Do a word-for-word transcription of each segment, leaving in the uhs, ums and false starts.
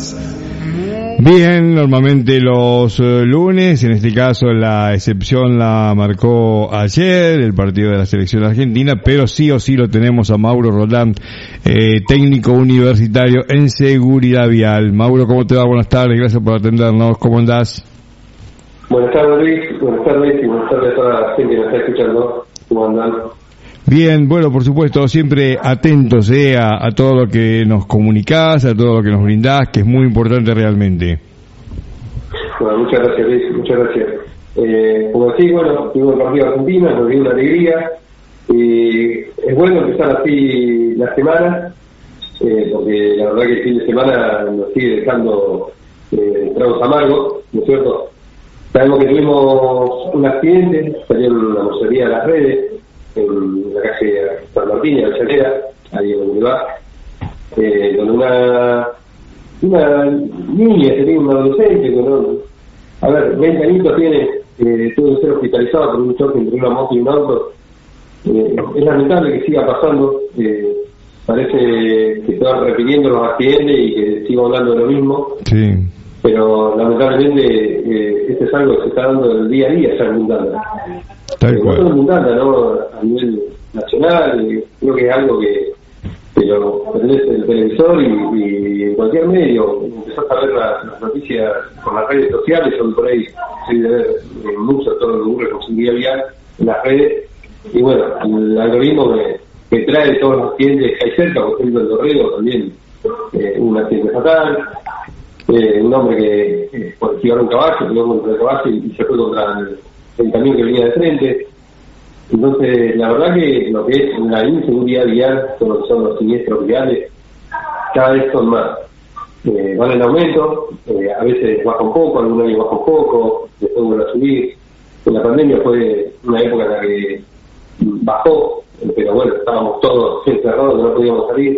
andás? Bien, normalmente los uh, lunes, en este caso la excepción la marcó ayer, el partido de la selección argentina, pero sí o sí lo tenemos a Mauro Roldán, eh, técnico universitario en seguridad vial. Mauro, ¿cómo te va? Buenas tardes, gracias por atendernos, ¿cómo andás? Buenas tardes, Luis, buenas tardes y buenas tardes a toda la gente que nos está escuchando, ¿cómo andan? Bien, bueno, por supuesto, siempre atentos eh, a, a todo lo que nos comunicás, a todo lo que nos brindás, que es muy importante realmente. Bueno, muchas gracias, Luis, muchas gracias. Eh, como decís, bueno, tuvimos el partido de Argentina, nos dio una alegría, y es bueno empezar así la semana, eh, porque la verdad que el fin de semana nos sigue dejando eh, tragos amargos, ¿no es cierto? Sabemos que tuvimos un accidente, salieron una mocería a las redes, en la calle San Martín, en la Llanera, ahí en el Boulevard, eh, donde una una niña, tenía un adolescente, ¿no? A ver, veinte añitos tiene, eh, tuvo que ser hospitalizado por un choque entre una moto y un auto. Eh, es lamentable que siga pasando, eh, parece que se van repitiendo los accidentes y que sigo hablando de lo mismo. Sí. Pero lamentablemente eh, este es algo que se está dando del día a día ya en Mundanda. Tal eh, cual. No solo en Mundanda, ¿no? A nivel nacional, eh, creo que es algo que, que lo tenés en el televisor y, y en cualquier medio. Empezás a ver la, las noticias por las redes sociales, son por ahí, se debe ver eh, mucho todo lo que ocurre con seguridad vial en las redes. Y bueno, el algoritmo que, que trae todos los accidentes que hay cerca, por ejemplo en Dorrego también, eh, un accidente fatal. Eh, un hombre que eh, por esquivar un caballo, pegó contra el caballo y, y se fue contra el, el camión que venía de frente. Entonces, la verdad que lo que es la inseguridad vial, todo lo que son los siniestros viales, cada vez son más. Eh, van en aumento, eh, a veces baja un poco, algún año baja un poco, después vuelve a subir. En la pandemia fue una época en la que bajó, pero bueno, estábamos todos encerrados, no podíamos salir.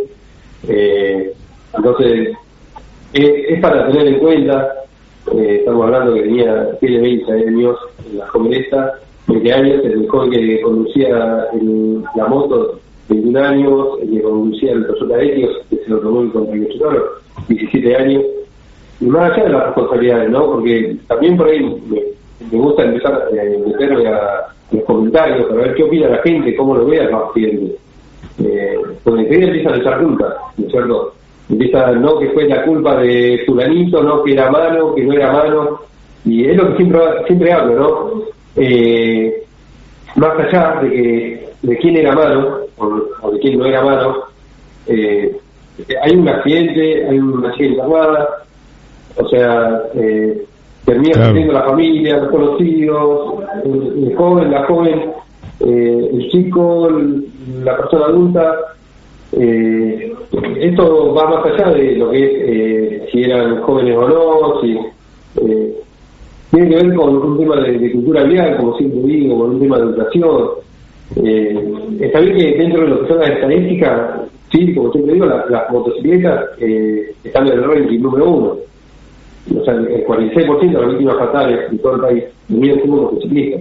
Eh, entonces, Eh, es para tener en cuenta, eh, estamos hablando que tenía, tiene veinte años, en la joven esta, veinte años, el joven que conducía el, la moto, veintiún años, el que conducía el Toyota Etios, que se lo tomó el contrainvestidor, diecisiete años, y más allá de las responsabilidades, ¿no? Porque también por ahí me, me gusta empezar a meterme a los comentarios para ver qué opina la gente, cómo lo vea los accidentes. Eh, porque enseguida empiezan a echar culpas, ¿no es cierto? Empieza, no, que fue la culpa de fulanito, no, que era mano, que no era mano, y es lo que siempre siempre hablo, ¿no? Eh, más allá de que de quién era mano o, o de quién no era mano, eh, hay un accidente, hay una accidente armada, o sea, eh, termina perdiendo claro. La familia, los conocidos, el, el joven, la joven, eh, el chico, el, la persona adulta. Eh, esto va más allá de lo que es eh, si eran jóvenes o no, si eh, tiene que ver con un tema de, de cultura vial, como siempre digo, con un tema de educación. Eh, está bien que dentro de lo que son las estadísticas, sí, como siempre digo, la, las motocicletas eh, están en el ranking número uno. O sea, el cuarenta y seis por ciento de las víctimas fatales de todo el país viven siendo motociclistas.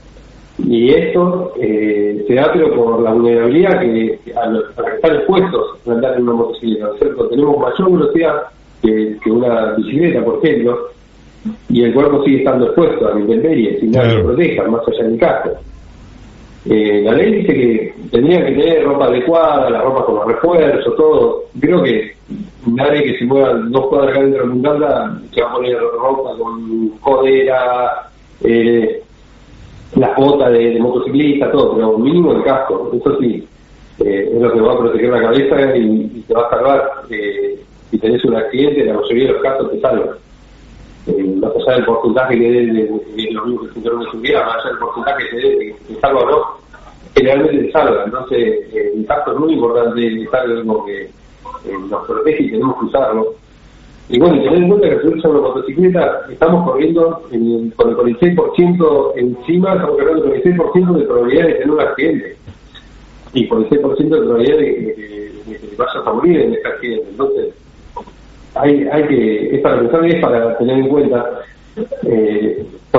Y esto eh, se da pero por la vulnerabilidad que a los a que están expuestos a andar en una motocicleta, ¿no es cierto? Tenemos mayor velocidad que, que una bicicleta, por ejemplo, y el cuerpo sigue estando expuesto a la intemperie sin nada que lo proteja, más allá del casco. Eh, la ley dice que tendrían que tener ropa adecuada, la ropa con los refuerzos, todo. Creo que nadie que se mueva dos cuadras acá dentro de Mundanda se va a poner ropa con codera, eh, las botas de, de motociclista, todo, pero mínimo el casco, eso sí, eh, es lo que va a proteger la cabeza y, y te va a salvar. Eh, si tenés un accidente, la mayoría de los casos te salvan. Eh, más allá del porcentaje que dé de, de, de los mismos que cinturón de seguridad, más allá del porcentaje que dé de que te salva o no, generalmente te salva. Entonces, eh, el casco es muy importante, es algo que eh, nos protege y tenemos que usarlo. Y bueno, tener en cuenta que si usamos una motocicleta, estamos corriendo en, con el cuarenta y seis por ciento encima, estamos corriendo con el cuarenta y seis por ciento de probabilidad de tener un accidente. Y por el seis por ciento de probabilidad de, de, de, de que te vayas a morir en este accidente. Entonces, hay, hay que, es para pensar y es para tener en cuenta. Eh,